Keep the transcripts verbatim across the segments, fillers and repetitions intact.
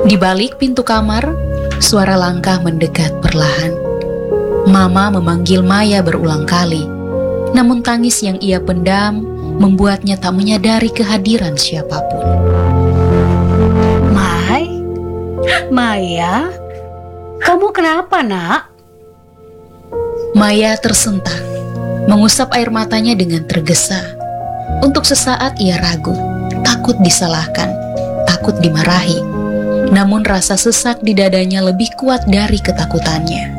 Di balik pintu kamar, suara langkah mendekat perlahan. Mama memanggil Maya berulang kali, namun tangis yang ia pendam membuatnya tak menyadari kehadiran siapapun. Mai? Maya? Kamu kenapa, nak? Maya tersentak, mengusap air matanya dengan tergesa. Untuk sesaat ia ragu, takut disalahkan, takut dimarahi. Namun rasa sesak di dadanya lebih kuat dari ketakutannya.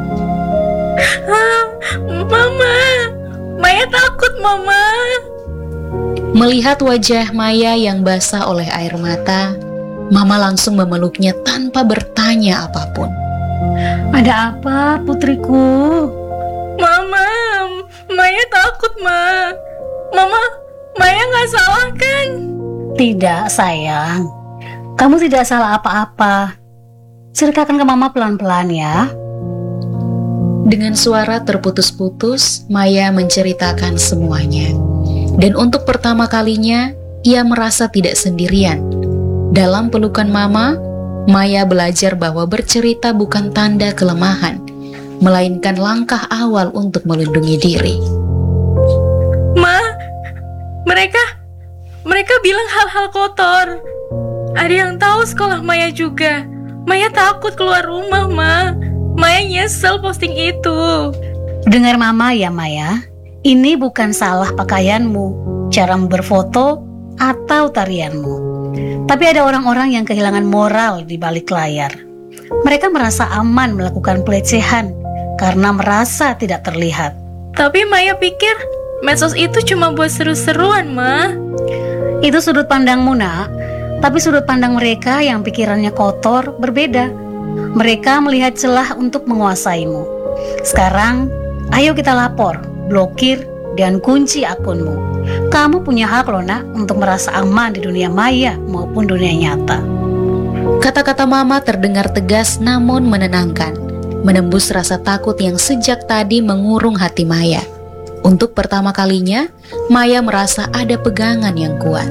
Mama, Maya takut, Mama. Melihat wajah Maya yang basah oleh air mata, Mama langsung memeluknya tanpa bertanya apapun. Ada apa, putriku? Mama, Maya takut, Ma. Mama, Maya nggak salah kan? Tidak, sayang. Kamu tidak salah apa-apa. Ceritakan ke Mama pelan-pelan ya. Dengan suara terputus-putus, Maya menceritakan semuanya. Dan untuk pertama kalinya, ia merasa tidak sendirian. Dalam pelukan Mama, Maya belajar bahwa bercerita bukan tanda kelemahan, melainkan langkah awal untuk melindungi diri. Ma, mereka, mereka bilang hal-hal kotor. Ada yang tahu sekolah Maya juga. Maya takut keluar rumah, Ma. Maya nyesel posting itu. Dengar Mama ya, Maya. Ini bukan salah pakaianmu, caramu berfoto, atau tarianmu. Tapi ada orang-orang yang kehilangan moral di balik layar. Mereka merasa aman melakukan pelecehan karena merasa tidak terlihat. Tapi Maya pikir medsos itu cuma buat seru-seruan, Ma. Itu sudut pandangmu, nak. Tapi sudut pandang mereka yang pikirannya kotor berbeda. Mereka melihat celah untuk menguasaimu. Sekarang, ayo kita lapor, blokir, dan kunci akunmu. Kamu punya hak loh, nak, untuk merasa aman di dunia maya maupun dunia nyata. Kata-kata Mama terdengar tegas namun menenangkan, menembus rasa takut yang sejak tadi mengurung hati Maya. Untuk pertama kalinya, Maya merasa ada pegangan yang kuat.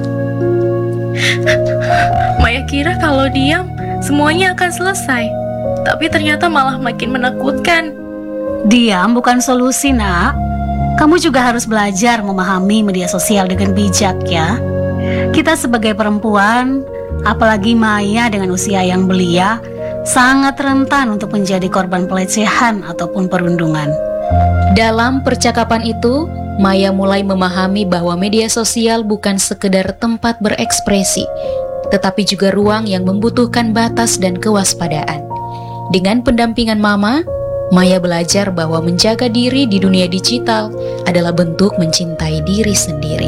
Maya kira kalau diam, semuanya akan selesai. Tapi ternyata malah makin menakutkan. Diam bukan solusi, nak. Kamu juga harus belajar memahami media sosial dengan bijak ya. Kita sebagai perempuan, apalagi Maya dengan usia yang belia, sangat rentan untuk menjadi korban pelecehan ataupun perundungan. Dalam percakapan itu, Maya mulai memahami bahwa media sosial bukan sekedar tempat berekspresi, tetapi juga ruang yang membutuhkan batas dan kewaspadaan. Dengan pendampingan Mama, Maya belajar bahwa menjaga diri di dunia digital adalah bentuk mencintai diri sendiri.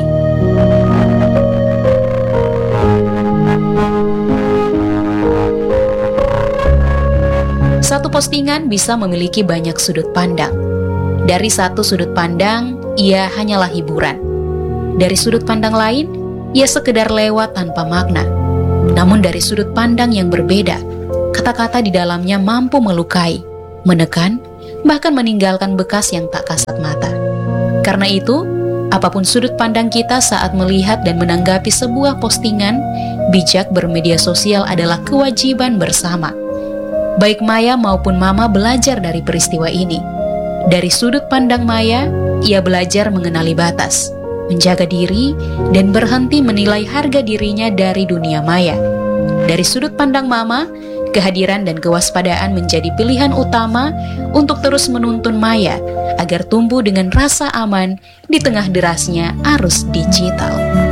Satu postingan bisa memiliki banyak sudut pandang. Dari satu sudut pandang, ia hanyalah hiburan. Dari sudut pandang lain, ia sekedar lewat tanpa makna. Namun dari sudut pandang yang berbeda, kata-kata di dalamnya mampu melukai, menekan, bahkan meninggalkan bekas yang tak kasat mata. Karena itu, apapun sudut pandang kita saat melihat dan menanggapi sebuah postingan, bijak bermedia sosial adalah kewajiban bersama. Baik Maya maupun Mama belajar dari peristiwa ini. Dari sudut pandang Maya, ia belajar mengenali batas, menjaga diri, dan berhenti menilai harga dirinya dari dunia maya. Dari sudut pandang Mama, kehadiran dan kewaspadaan menjadi pilihan utama untuk terus menuntun Maya agar tumbuh dengan rasa aman di tengah derasnya arus digital.